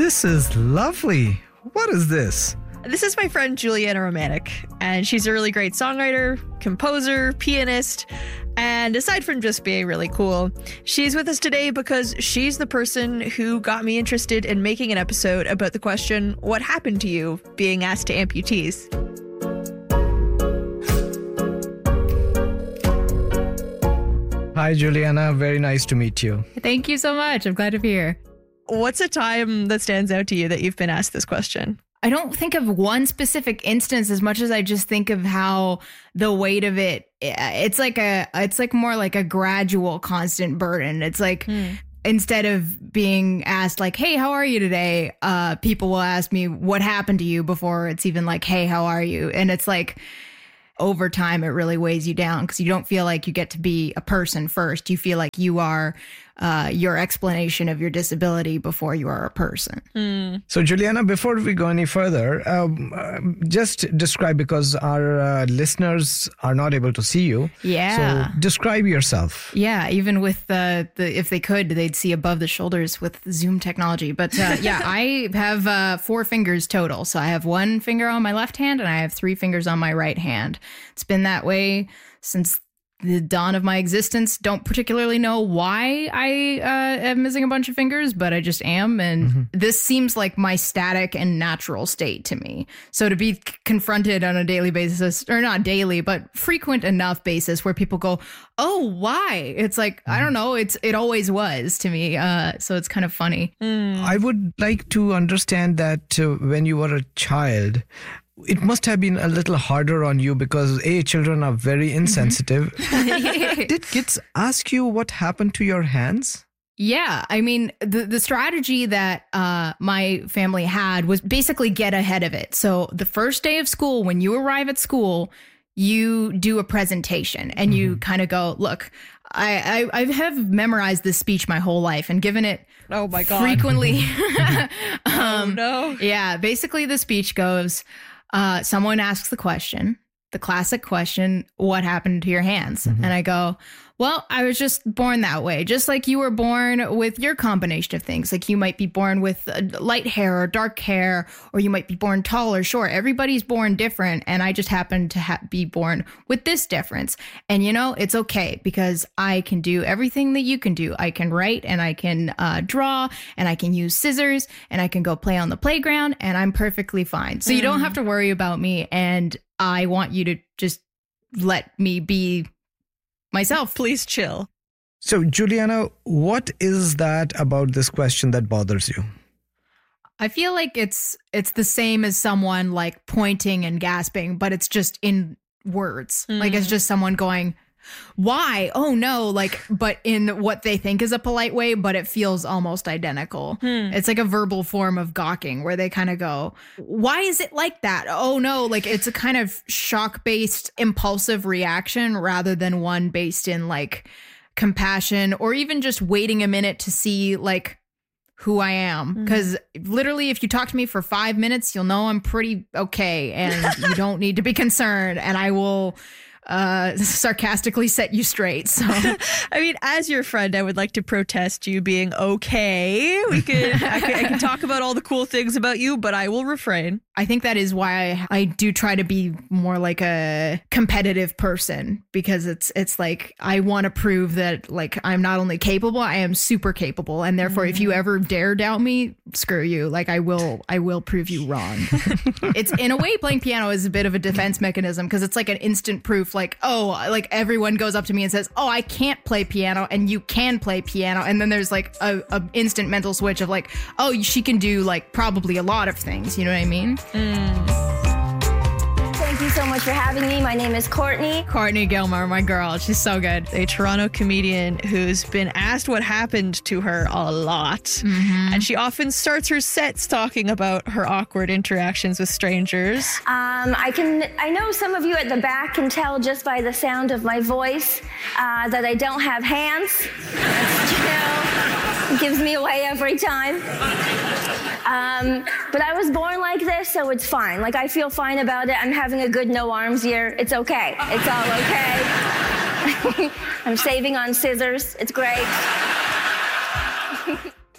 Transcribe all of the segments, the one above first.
This is lovely. What is this? This is my friend Juliana Romanek, and she's a really great songwriter, composer, pianist, and aside from just being really cool, she's with us today because she's the person who got me interested in making an episode about the question, what happened to you, being asked to amputees? Hi, Juliana. Very nice to meet you. Thank you so much. I'm glad to be here. What's a time that stands out to you that you've been asked this question? I don't think of one specific instance as much as I just think of how the weight of it's like more like a gradual constant burden. It's like instead of being asked like, hey, how are you today? People will ask me what happened to you before it's even like, hey, how are you? And it's like over time, it really weighs you down because you don't feel like you get to be a person first. You feel like you are your explanation of your disability before you are a person. So, Juliana, before we go any further, just describe, because our listeners are not able to see you. Yeah. So describe yourself. Yeah, even with the if they could, they'd see above the shoulders with Zoom technology. But yeah, I have 4 fingers total. So I have 1 finger on my left hand and I have 3 fingers on my right hand. It's been that way since the dawn of my existence. Don't particularly know why I am missing a bunch of fingers, but I just am. And this seems like my static and natural state to me. So to be confronted on a daily basis, or not daily, but frequent enough basis where people go, oh, why? It's like, I don't know. It always was to me. So it's kind of funny. I would like to understand that when you were a child, it must have been a little harder on you because, children are very insensitive. Did kids ask you what happened to your hands? Yeah. I mean, the strategy that my family had was basically get ahead of it. So the first day of school, when you arrive at school, you do a presentation and you kind of go, look, I have memorized this speech my whole life and given it Oh my God. frequently. Oh no. Yeah. Basically, the speech goes, someone asks the question, the classic question, what happened to your hands? And I go, well, I was just born that way, just like you were born with your combination of things. Like you might be born with light hair or dark hair, or you might be born tall or short. Everybody's born different. And I just happened to be born with this difference. And, you know, it's okay because I can do everything that you can do. I can write and I can draw and I can use scissors and I can go play on the playground and I'm perfectly fine. So you don't have to worry about me. And I want you to just let me be myself. Please chill. So, Juliana, what is that about this question that bothers you? I feel like it's the same as someone like pointing and gasping, but it's just in words. Like it's just someone going, why? Oh no, like, but in what they think is a polite way, but it feels almost identical. It's like a verbal form of gawking where they kind of go, why is it like that? Oh no, like it's a kind of shock-based impulsive reaction rather than one based in like compassion or even just waiting a minute to see like who I am. Because literally, if you talk to me for 5 minutes, you'll know I'm pretty okay and you don't need to be concerned and I will sarcastically set you straight. So I mean, as your friend, I would like to protest you being okay. I can talk about all the cool things about you, but I will refrain. I think that is why I do try to be more like a competitive person, because it's like I want to prove that like I'm not only capable, I am super capable, and therefore if you ever dare doubt me, screw you. Like I will prove you wrong. It's in a way playing piano is a bit of a defense mechanism because it's like an instant proof. Like, oh, like everyone goes up to me and says, oh, I can't play piano and you can play piano. And then there's like a instant mental switch of like, oh, she can do like probably a lot of things. You know what I mean? Thank you so much for having me. My name is Courtney. Courtney Gilmore, my girl. She's so good. A Toronto comedian who's been asked what happened to her a lot. And she often starts her sets talking about her awkward interactions with strangers. I know some of you at the back can tell just by the sound of my voice that I don't have hands. It gives me away every time. But I was born like this, so it's fine. Like, I feel fine about it. I'm having a good no arms year. It's okay. It's all okay. I'm saving on scissors. It's great.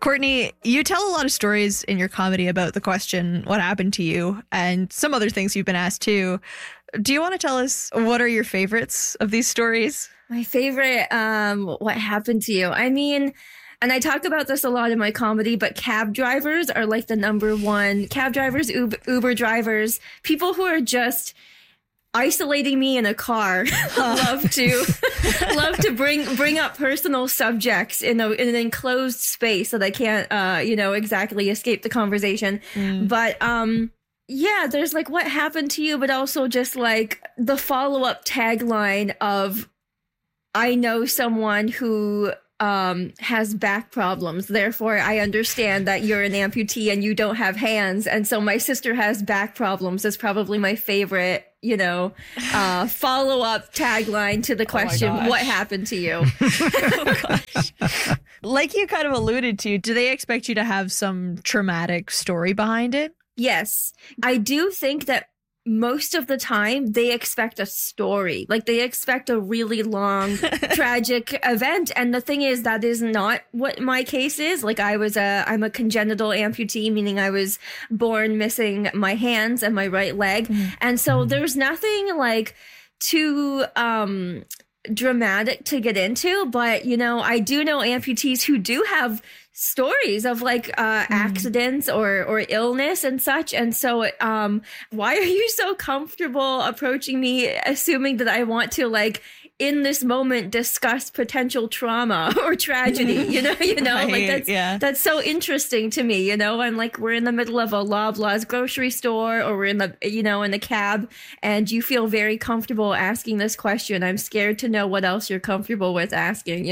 Courtney, you tell a lot of stories in your comedy about the question, what happened to you, and some other things you've been asked too. Do you want to tell us what are your favorites of these stories? My favorite, what happened to you? I mean, and I talk about this a lot in my comedy, but cab drivers are like the number one. Cab drivers, Uber drivers, people who are just isolating me in a car. love to bring up personal subjects in an enclosed space so that I can't, exactly escape the conversation. But yeah, there's like what happened to you, but also just like the follow-up tagline of I know someone who has back problems. Therefore, I understand that you're an amputee and you don't have hands. And so my sister has back problems is probably my favorite, follow-up tagline to the question, what happened to you? Oh, gosh. Like you kind of alluded to, do they expect you to have some traumatic story behind it? Yes. I do think that most of the time they expect a story, like they expect a really long tragic event. And the thing is, that is not what my case is. Like I'm a congenital amputee, meaning I was born missing my hands and my right leg. And so there's nothing like too dramatic to get into, but I do know amputees who do have stories of like accidents or illness and such. And so why are you so comfortable approaching me assuming that I want to like in this moment discuss potential trauma or tragedy? Right, like that's so interesting to me. I'm like, we're in the middle of a Loblaws grocery store, or we're in the in the cab, and you feel very comfortable asking this question. I'm scared to know what else you're comfortable with asking.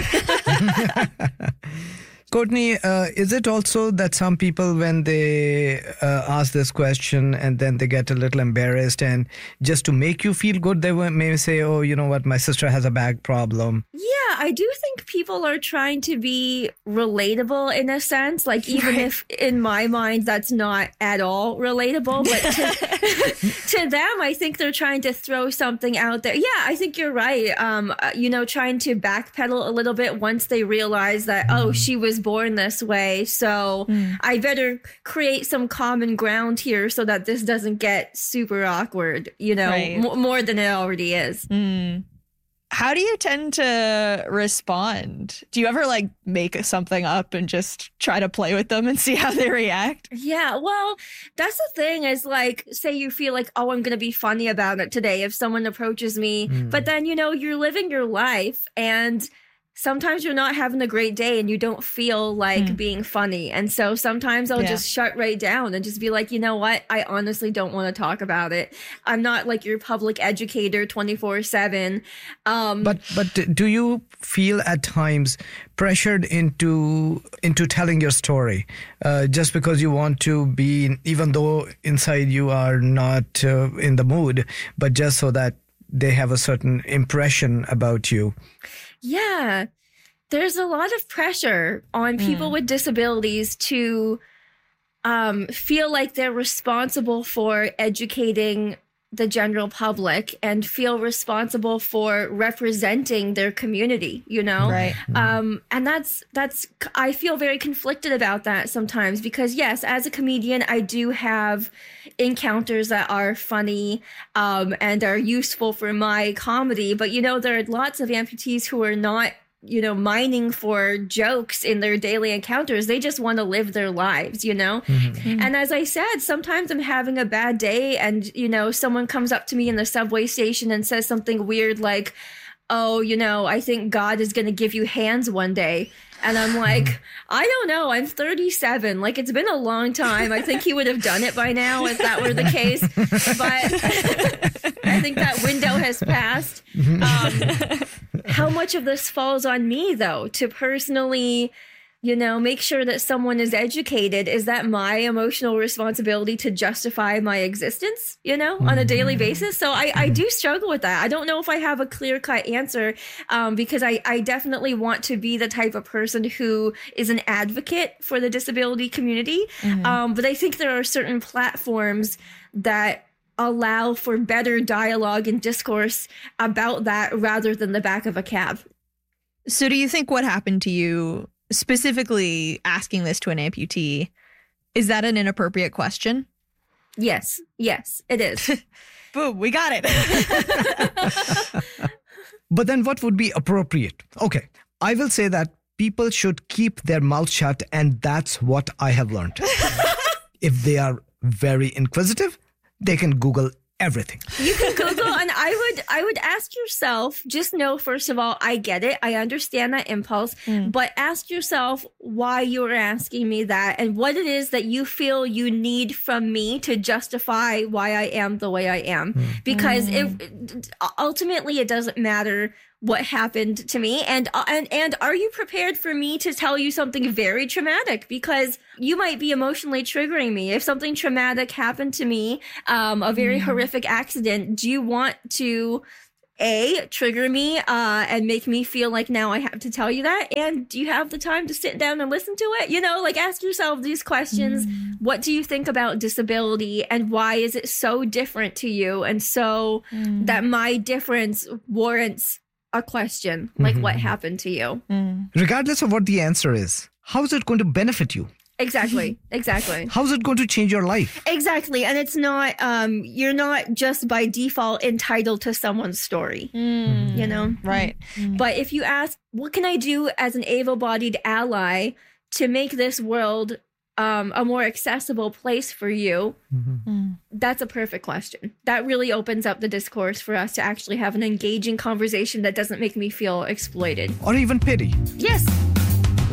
Courtney, is it also that some people, when they ask this question and then they get a little embarrassed, and just to make you feel good, they may say, oh, you know what, my sister has a back problem? Yeah, I do think people are trying to be relatable in a sense, like even if in my mind that's not at all relatable, but to them, I think they're trying to throw something out there. Yeah, I think you're right. Trying to backpedal a little bit once they realize that, oh, she was born this way, so I better create some common ground here so that this doesn't get super awkward, more than it already is. How do you tend to respond? Do you ever like make something up and just try to play with them and see how they react? Yeah, well, that's the thing is like, say you feel like, oh, I'm going to be funny about it today if someone approaches me, but then, you're living your life and sometimes you're not having a great day and you don't feel like being funny. And so sometimes I'll just shut right down and just be like, you know what? I honestly don't want to talk about it. I'm not like your public educator 24/7. But do you feel at times pressured into telling your story just because you want to be, even though inside you are not in the mood, but just so that they have a certain impression about you? Yeah, there's a lot of pressure on people with disabilities to feel like they're responsible for educating the general public and feel responsible for representing their community, Right. And that's I feel very conflicted about that sometimes because, yes, as a comedian, I do have encounters that are funny and are useful for my comedy. But, there are lots of amputees who are not mining for jokes in their daily encounters. They just want to live their lives, And as I said, sometimes I'm having a bad day and, someone comes up to me in the subway station and says something weird like, oh, I think God is going to give you hands one day. And I'm like, I don't know. I'm 37. Like, it's been a long time. I think he would have done it by now if that were the case. But I think that window has passed. How much of this falls on me, though, to personally, make sure that someone is educated? Is that my emotional responsibility to justify my existence, on a daily basis? So I do struggle with that. I don't know if I have a clear-cut answer because I definitely want to be the type of person who is an advocate for the disability community. But I think there are certain platforms that allow for better dialogue and discourse about that rather than the back of a cab. So do you think what happened to you specifically asking this to an amputee, is that an inappropriate question? Yes, it is. Boom, we got it. But then what would be appropriate? Okay, I will say that people should keep their mouth shut, and that's what I have learned. If they are very inquisitive, they can Google everything. You can Google, and I would ask yourself, just know, first of all, I get it. I understand that impulse, but ask yourself why you're asking me that and what it is that you feel you need from me to justify why I am the way I am. Because ultimately it doesn't matter what happened to me, and are you prepared for me to tell you something very traumatic? Because you might be emotionally triggering me. If something traumatic happened to me, a very horrific accident, do you want to trigger me and make me feel like now I have to tell you that? And do you have the time to sit down and listen to it? You know, like, ask yourself these questions. What do you think about disability, and why is it so different to you? And so that my difference warrants a question, like what happened to you? Regardless of what the answer is, how is it going to benefit you? Exactly. How is it going to change your life? Exactly. And it's not, you're not just by default entitled to someone's story, you know? Right. But if you ask, what can I do as an able-bodied ally to make this world a more accessible place for you? That's a perfect question. That really opens up the discourse for us to actually have an engaging conversation that doesn't make me feel exploited. Or even pity. Yes.